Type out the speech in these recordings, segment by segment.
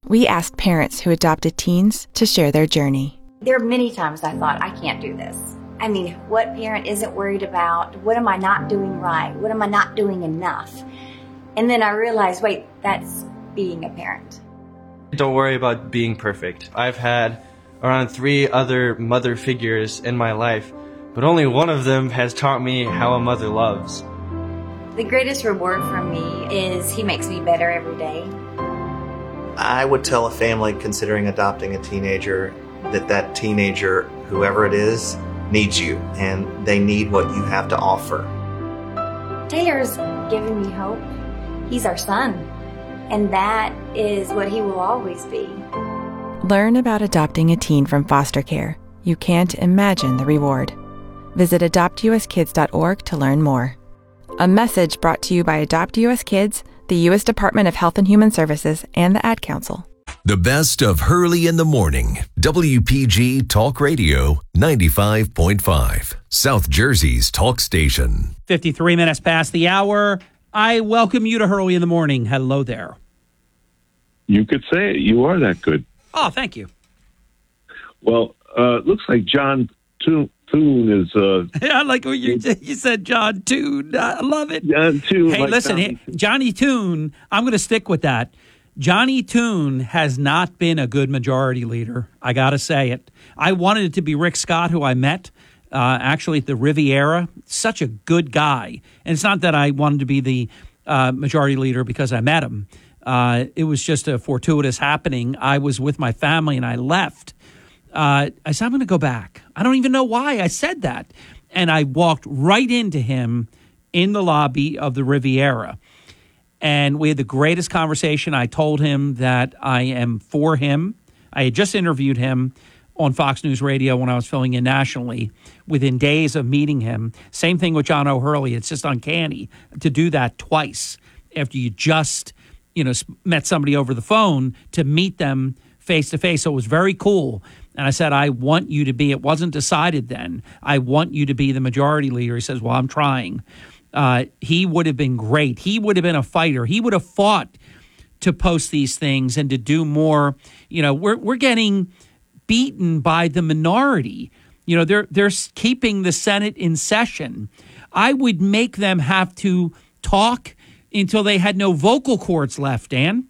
We asked parents who adopted teens to share their journey. There are many times I thought, I can't do this. I mean, what parent isn't worried about, what am I not doing right? What am I not doing enough? And then I realized, wait, that's being a parent. Don't worry about being perfect. I've had around 3 other mother figures in my life, but only one of them has taught me how a mother loves. The greatest reward for me is he makes me better every day. I would tell a family considering adopting a teenager that teenager, whoever it is, needs you, and they need what you have to offer. Taylor's given me hope. He's our son, and that is what he will always be. Learn about adopting a teen from foster care. You can't imagine the reward. Visit adoptuskids.org to learn more. A message brought to you by Adopt US Kids, the U.S. Department of Health and Human Services, and the Ad Council. The best of Hurley in the Morning. WPG Talk Radio 95.5. South Jersey's talk station. 53 minutes past the hour. I welcome you to Hurley in the Morning. Hello there. You could say it. You are that good. Oh, thank you. Well, looks like John Thune is... I like what you said, John Thune. I love it. John Thune. Hey, listen, Johnny Thune, I'm going to stick with that. Johnny Thune has not been a good majority leader. I got to say it. I wanted it to be Rick Scott, who I met actually at the Riviera. Such a good guy. And it's not that I wanted to be the majority leader because I met him. It was just a fortuitous happening. I was with my family and I left. I said, I'm going to go back. I don't even know why I said that. And I walked right into him in the lobby of the Riviera. And we had the greatest conversation. I told him that I am for him. I had just interviewed him on Fox News Radio when I was filling in nationally within days of meeting him. Same thing with John O'Hurley. It's just uncanny to do that twice after you just, met somebody over the phone, to meet them face to face. So it was very cool. And I said, I want you to be, it wasn't decided then, I want you to be the majority leader. He says, well, I'm trying. He would have been great. He would have been a fighter. He would have fought to post these things and to do more. We're getting beaten by the minority. They're keeping the Senate in session. I would make them have to talk until they had no vocal cords left, Dan.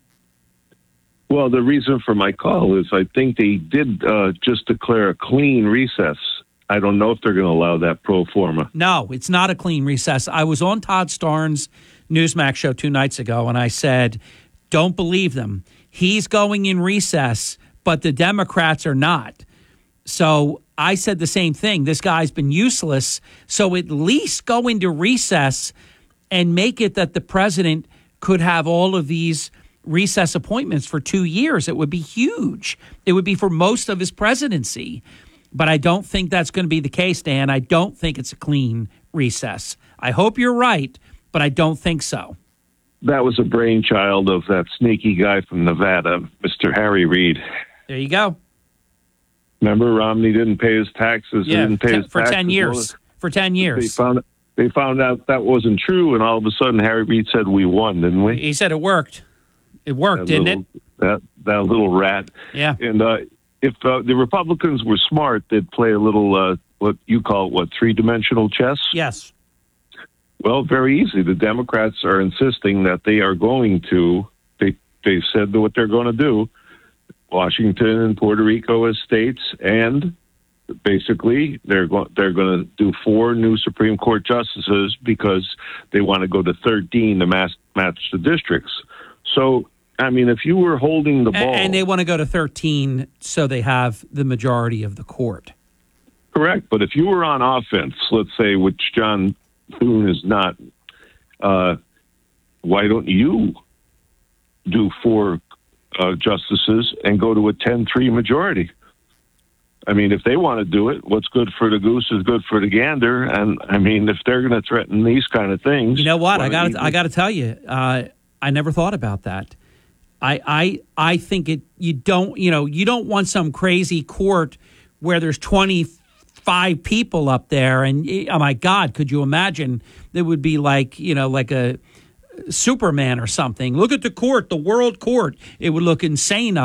Well, the reason for my call is I think they did just declare a clean recess. I don't know if they're going to allow that pro forma. No, it's not a clean recess. I was on Todd Starnes' Newsmax show 2 nights ago, and I said, don't believe them. He's going in recess, but the Democrats are not. So I said the same thing. This guy's been useless. So at least go into recess and make it that the president could have all of these recess appointments for 2 years. It would be huge. It would be for most of his presidency. But I don't think that's going to be the case, Dan. I don't think it's a clean recess. I hope you're right, but I don't think so. That was a brainchild of that sneaky guy from Nevada, Mr. Harry Reid. There you go. Remember, Romney didn't pay his taxes. Yeah, didn't pay his for taxes. 10 years. For 10 years. They found out that wasn't true, and all of a sudden Harry Reid said we won, didn't we? He said it worked. It worked, didn't it? That little rat. Yeah. And if the Republicans were smart, they'd play a little, what you call it, three-dimensional chess? Yes. Well, very easy. The Democrats are insisting that they are going to, they said what they're going to do, Washington and Puerto Rico as states, and basically they're going to do 4 new Supreme Court justices because they want to go to 13 to match the districts. So, I mean, if you were holding the ball... And they want to go to 13 so they have the majority of the court. Correct. But if you were on offense, let's say, which John Thune is not, why don't you do 4 justices and go to a 10-3 majority? I mean, if they want to do it, what's good for the goose is good for the gander. And, I mean, if they're going to threaten these kind of things... You know what? I got to tell you, I never thought about that. I think you don't want some crazy court where there's 25 people up there, and oh my God, could you imagine? It would be like a Superman or something. Look at the court, the world court. It would look insane up